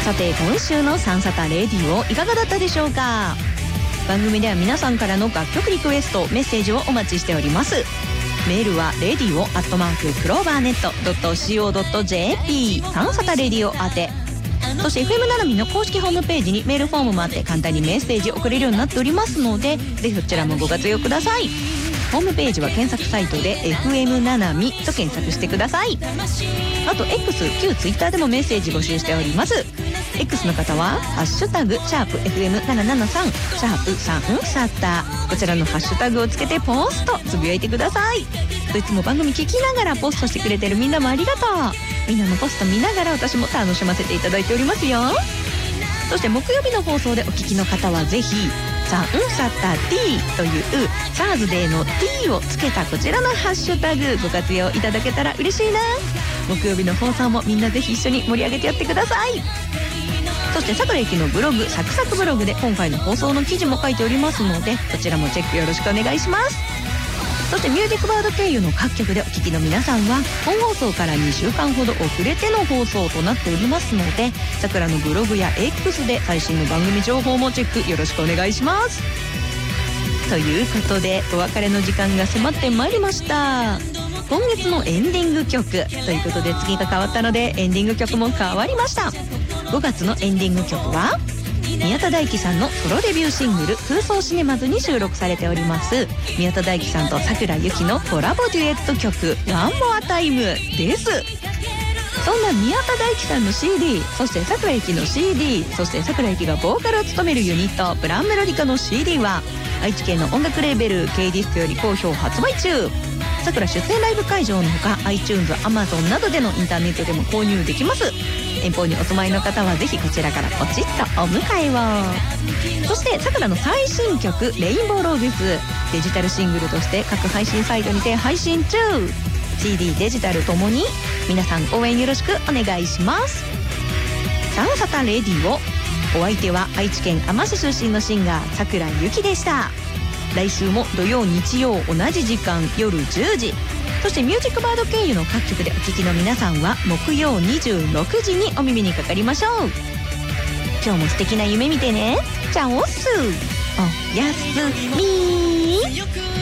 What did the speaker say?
さて今週のサンサタレディオいかがだったでしょうか。番組では皆さんからの楽曲リクエストメッセージをお待ちしております。メールは radio@clovernet.co.jp サンサタレディオ宛て、そして FM ななみの公式ホームページにメールフォームもあって簡単にメッセージ送れるようになっておりますので、ぜひそちらもご活用ください。ホームページは検索サイトで FM ななみと検索してください。あと X 旧 Twitter でもメッセージ募集しております。 X の方はハッシュタグ#FM773 サンサタ、こちらのハッシュタグをつけてポストつぶやいてください。いつも番組聞きながらポストしてくれてるみんなもありがとう。みんなのポスト見ながら私も楽しませていただいておりますよ。そして木曜日の放送でお聞きの方はぜひサンサタ T というサーズデーの T をつけたこちらのハッシュタグご活用いただけたら嬉しいな。木曜日の放送もみんなぜひ一緒に盛り上げてやってください。そしてさくらゆきのブログサクサクブログで今回の放送の記事も書いておりますので、こちらもチェックよろしくお願いします。そしてミュージックバード経由の各局でお聞きの皆さんは本放送から2週間ほど遅れての放送となっておりますので、さくらのブログや X で最新の番組情報もチェックよろしくお願いします。ということでお別れの時間が迫ってまいりました。今月のエンディング曲ということで月が変わったのでエンディング曲も変わりました。5月のエンディング曲は宮田大輝さんのソロデビューシングル空想シネマズに収録されております宮田大輝さんと桜ゆきのコラボデュエット曲ワンモアタイムです。そんな宮田大輝さんの CD、 そして桜ゆきの CD、 そして桜ゆきがボーカルを務めるユニットプランメロディカの CD は愛知県の音楽レーベル K ディスクより好評発売中。桜出演ライブ会場のほか iTunes、Amazon などでのインターネットでも購入できます。遠方にお住まいの方はぜひこちらからポチッとお迎えを。そしてさくらの最新曲レインボーローゼスデジタルシングルとして各配信サイトにて配信中。 CD デジタルともに皆さん応援よろしくお願いします。サンサタレディオ、お相手は愛知県あま市出身のシンガーさくらゆきでした。来週も土曜日曜同じ時間夜10時、そしてミュージックバード経由の各局でお聴きの皆さんは木曜26時にお耳にかかりましょう。今日も素敵な夢見てね。チャオス、おやすみ。